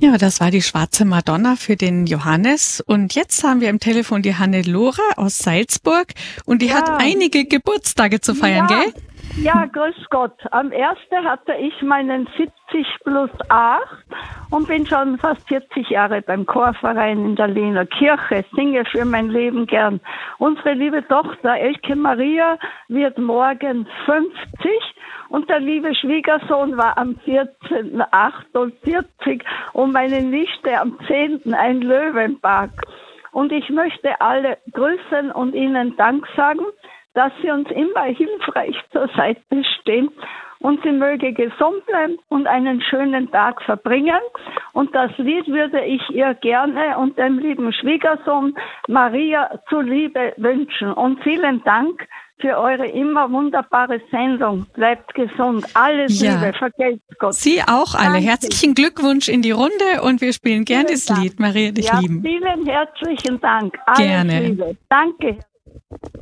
Ja, das war die Schwarze Madonna für den Johannes. Und jetzt haben wir am Telefon die Hannelore aus Salzburg. Und die hat einige Geburtstage zu feiern, gell? Ja, grüß Gott. Am 1. hatte ich meinen 70 plus 8 und bin schon fast 40 Jahre beim Chorverein in der Lehner Kirche, singe für mein Leben gern. Unsere liebe Tochter Elke Maria wird morgen 50 und der liebe Schwiegersohn war am 14.48 und meine Nichte am 10. ein Löwenpark. Und ich möchte alle grüßen und ihnen Dank sagen, dass sie uns immer hilfreich zur Seite stehen und sie möge gesund bleiben und einen schönen Tag verbringen. Und das Lied würde ich ihr gerne und dem lieben Schwiegersohn Maria zuliebe wünschen. Und vielen Dank für eure immer wunderbare Sendung. Bleibt gesund. Alles Liebe, vergelt's Gott. Sie auch alle. Danke. Herzlichen Glückwunsch in die Runde und wir spielen gern das Lied. Maria, dich lieben. Vielen herzlichen Dank. Alles gerne. Liebe. Danke.